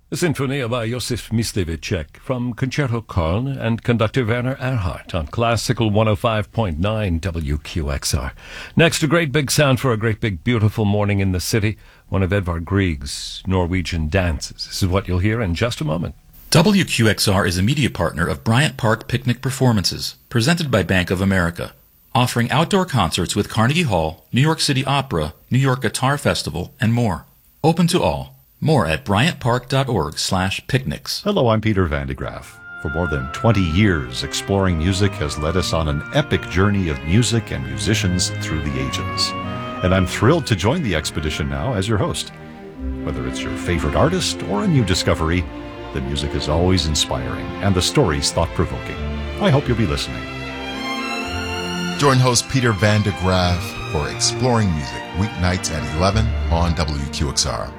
Sinfonia by Josef Myslivicek from Concerto Köln and conductor Werner Erhardt on Classical 105.9 WQXR. Next, a great big sound for a great big beautiful morning in the city, one of Edvard Grieg's Norwegian dances. This is what you'll hear in just a moment. WQXR is a media partner of Bryant Park Picnic Performances, presented by Bank of America, offering outdoor concerts with Carnegie Hall, New York City Opera, New York Guitar Festival, and more. Open to all. More at bryantpark.org/picnics. Hello, I'm Peter Van de Graaf. For more than 20 years, Exploring Music has led us on an epic journey of music and musicians through the ages. And I'm thrilled to join the expedition now as your host. Whether it's your favorite artist or a new discovery, the music is always inspiring and the stories thought-provoking. I hope you'll be listening. Join host Peter Van de Graaf for Exploring Music, weeknights at 11 on WQXR.